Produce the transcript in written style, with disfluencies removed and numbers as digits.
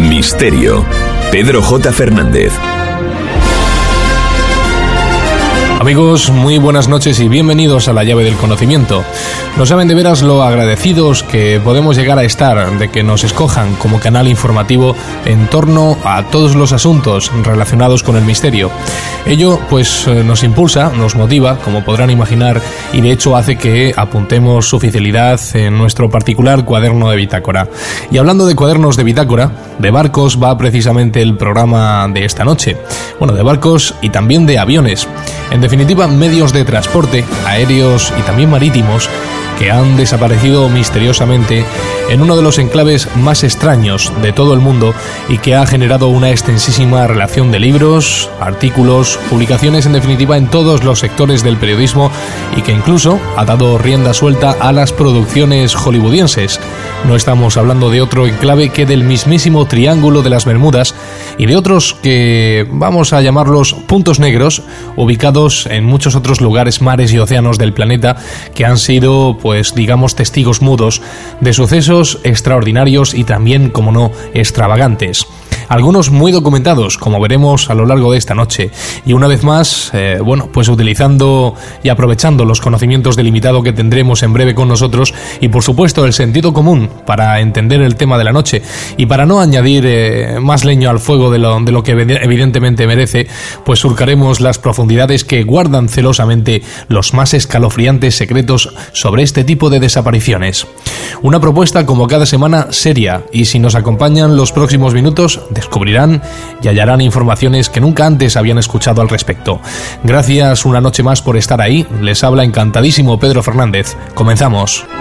Misterio. Pedro J. Fernández. Amigos, muy buenas noches y bienvenidos a La Llave del Conocimiento. No saben de veras lo agradecidos que podemos llegar a estar de que nos escojan como canal informativo en torno a todos los asuntos relacionados con el misterio. Ello pues nos impulsa, nos motiva, como podrán imaginar, y de hecho hace que apuntemos su fidelidad en nuestro particular cuaderno de bitácora. Y hablando de cuadernos de bitácora, de barcos va precisamente el programa de esta noche. Bueno, de barcos y también de aviones. En definitiva, medios de transporte, aéreos y también marítimos, que han desaparecido misteriosamente en uno de los enclaves más extraños de todo el mundo y que ha generado una extensísima relación de libros, artículos, publicaciones, en definitiva en todos los sectores del periodismo, y que incluso ha dado rienda suelta a las producciones hollywoodienses. No estamos hablando de otro enclave que del mismísimo Triángulo de las Bermudas y de otros que vamos a llamarlos puntos negros, ubicados en muchos otros lugares, mares y océanos del planeta, que han sido, pues digamos, testigos mudos de sucesos extraordinarios y también, como no, extravagantes. Algunos muy documentados, como veremos a lo largo de esta noche. Y una vez más, pues utilizando y aprovechando los conocimientos del invitado que tendremos en breve con nosotros, y por supuesto el sentido común para entender el tema de la noche y para no añadir más leño al fuego de lo que evidentemente merece, pues surcaremos las profundidades que guardan celosamente los más escalofriantes secretos sobre este tipo de desapariciones. Una propuesta como cada semana seria, y si nos acompañan los próximos minutos descubrirán y hallarán informaciones que nunca antes habían escuchado al respecto. Gracias una noche más por estar ahí. Les habla encantadísimo Pedro Fernández. Comenzamos.